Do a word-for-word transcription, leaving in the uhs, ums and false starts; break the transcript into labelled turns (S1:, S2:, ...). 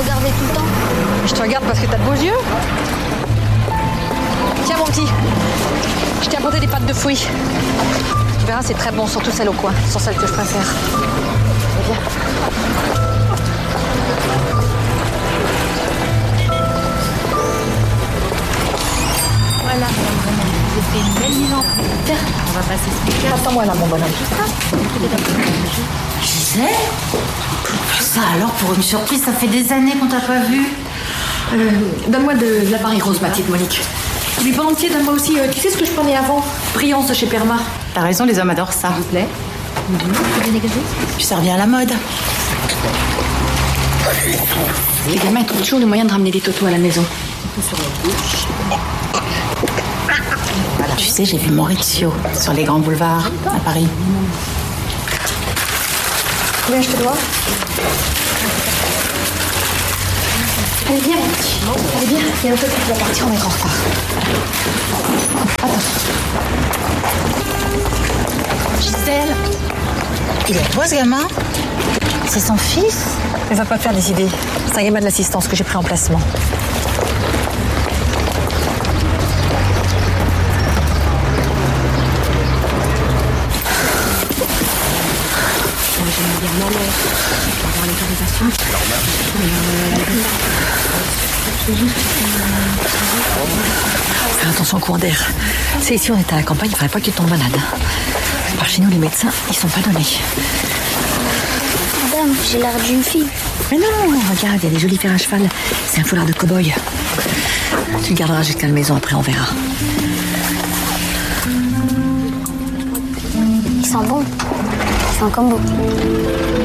S1: regarder tout le temps?
S2: Je te regarde parce que t'as de beaux yeux. Tiens mon petit, je t'ai apporté des pâtes de fruits. Tu verras, c'est très bon, surtout celles au coin. Ce sont celles que je préfère. Viens.
S1: Voilà, j'ai fait une belle mise en place. On va pas s'expliquer.
S2: Attends-moi là, mon bonhomme.
S3: Gisèle? Ça alors, pour une surprise, ça fait des années qu'on t'a pas vue.
S2: Euh, donne-moi de, de la Paris rose, ma petite Monique. Et puis volontiers, donne-moi aussi, euh, tu sais ce que je prenais avant? Brillance de chez Perma.
S3: T'as raison, les hommes adorent ça.
S2: S'il vous plaît.
S3: Puis ça revient à la mode.
S2: Les gamins ils trouvent toujours le moyen de ramener des totos à la maison.
S3: Tu sais, j'ai vu Maurizio sur les grands boulevards à Paris.
S2: Combien je te dois? Allez, viens, mon petit. Allez, viens. Il y a un peu qui va partir, on va être en retard. Attends.
S3: Gisèle, il est à toi ce gamin? C'est son fils?
S2: Mais va pas te faire des idées. C'est un gamin de l'assistance que j'ai pris en placement. J'aimerais bien ma mère. Avoir l'autorisation. Fais attention au courant d'air. C'est ici, on est à la campagne, il ne faudrait pas que tu tombes malade. Par chez nous, les médecins, ils sont pas donnés.
S1: Madame, j'ai l'air d'une fille.
S2: Mais non, regarde, il y a des jolis fers à cheval. C'est un foulard de cow-boy. Tu le garderas jusqu'à la maison, après on verra.
S1: Il sent bon. Il sent comme beau.